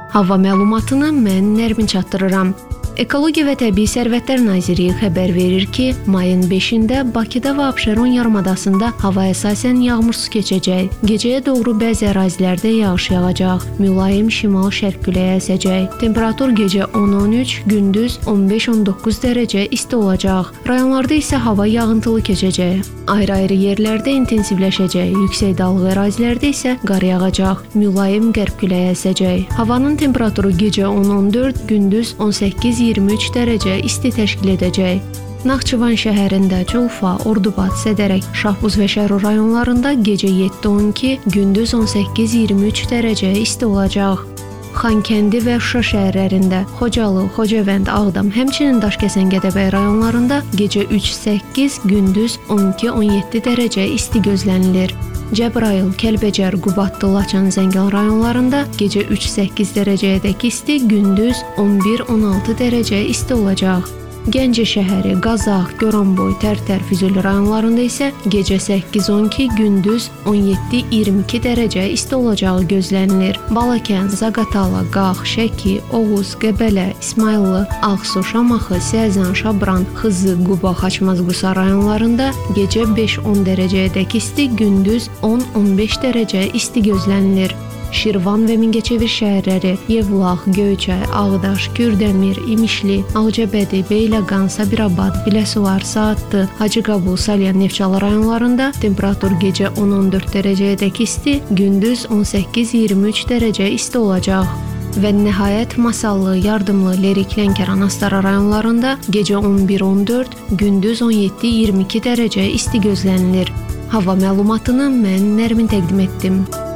Hava məlumatını mən Nərmin çatdırıram. Ekologiya və Təbii Sərvətlər Nazirliyi xəbər verir ki, mayın 5-də Bakıda və Abşeron yarımadasında hava əsasən yağmursuz keçəcək. Gecəyə doğru bəzi ərazilərdə yağış yağacaq. Mülayim şimal-şərq küləyi əsəcək. Temperatur gecə 10-13, gündüz 15-19 dərəcə isti olacaq. Rayonlarda isə hava yağıntılı keçəcək. Ayrı-ayrı yerlərdə intensivləşəcək. Yüksək dalğı ərazilərdə isə qar yağacaq. Mülayim qərb küləyi əsəcək. Havanın temperaturu gecə 10-14, gündüz 18-23 dərəcə isti təşkil edəcək. Naxçıvan şəhərində Culfa, Ordubad, Sədərək, Şahbuz və Şərur rayonlarında gecə 7-12, gündüz 18-23 dərəcə isti olacaq. Xankəndi və Şuşa şəhərlərində, Xocalı, Xocavənd, Ağdam, həmçinin Daşkəsən, Gədəbəy rayonlarında gecə 3-8, gündüz 12-17 dərəcə isti gözlənilir. Cəbrayıl, Kəlbəcər, Qubadlı, Laçın, Zəngəl rayonlarında gecə 3-8 dərəcəyədək isti, gündüz 11-16 dərəcə isti olacaq. Gəncə şəhəri, Qazax, Goranboy, Tərtər, Füzuli rayonlarında isə gecə 8-12, gündüz 17-22 dərəcə isti olacağı gözlənilir. Balakən, Zaqatala, Qax, Şəki, Oğuz, Qəbələ, İsmayıllı, Ağsu, Şamaxı, Səzən, Şabran, Xızı, Quba, Xaçmaz, Qusa rayonlarında gecə 5-10 dərəcəyədək isti, gündüz 10-15 dərəcə isti gözlənilir. Şirvan və Mingəçevir şəhərləri, Yevlax, Göyçay, Ağdaş, Kürdəmir, İmişli, Ağcabədi, Beyləqan, Sabirabad, Biləsuvar, Saatlı, Hacıqabul, Salyan, Neftçala rayonlarında temperatur gecə 10-14 dərəcəyədək isti, gündüz 18-23 dərəcə isti olacaq. Və nəhayət Masallı, Yardımlı, Lerik, Lənkəran, Astara rayonlarında gecə 11-14, gündüz 17-22 dərəcə isti gözlənilir. Hava məlumatını mən Nərmin təqdim etdim.